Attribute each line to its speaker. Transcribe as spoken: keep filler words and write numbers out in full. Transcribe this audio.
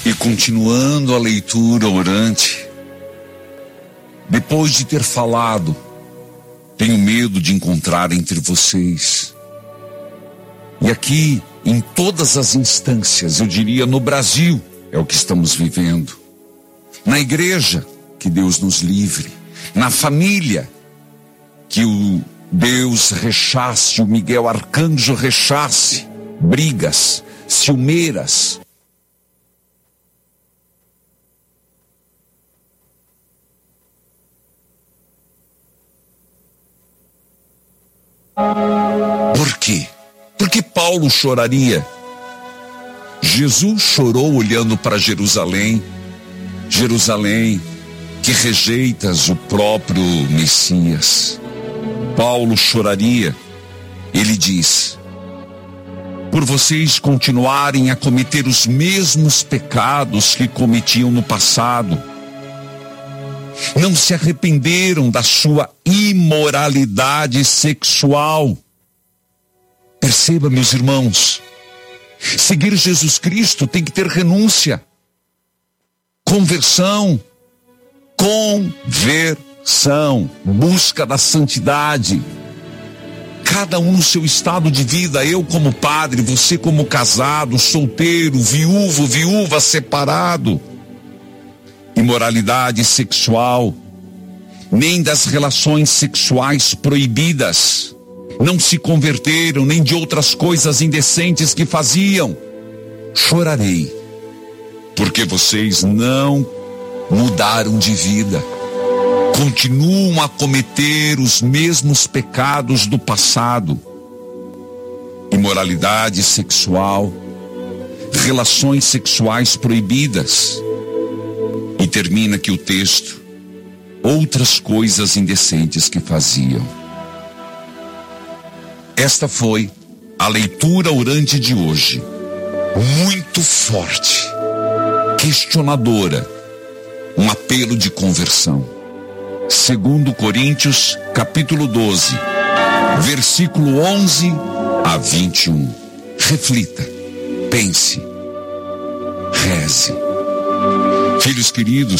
Speaker 1: E continuando a leitura orante, depois de ter falado, tenho medo de encontrar entre vocês. E aqui, em todas as instâncias, eu diria no Brasil, é o que estamos vivendo. Na igreja, que Deus nos livre. Na família, que o Deus rechace, o Miguel Arcanjo rechace brigas, ciumeiras. Por quê? Por que Paulo choraria? Jesus chorou olhando para Jerusalém. Jerusalém, que rejeitas o próprio Messias. Paulo choraria. Ele diz: por vocês continuarem a cometer os mesmos pecados que cometiam no passado. Não se arrependeram da sua imoralidade sexual. Perceba, meus irmãos, seguir Jesus Cristo tem que ter renúncia, conversão, conversão, busca da santidade. Cada um no seu estado de vida, eu como padre, você como casado, solteiro, viúvo, viúva, separado. Imoralidade sexual, nem das relações sexuais proibidas. Não se converteram, nem de outras coisas indecentes que faziam. Chorarei, porque vocês não mudaram de vida. Continuam a cometer os mesmos pecados do passado. Imoralidade sexual, relações sexuais proibidas. E termina aqui o texto: outras coisas indecentes que faziam. Esta foi a leitura orante de hoje. Muito forte, questionadora, um apelo de conversão. Segundo Coríntios, capítulo doze, versículo onze a vinte e um. Reflita, pense, reze. Filhos queridos,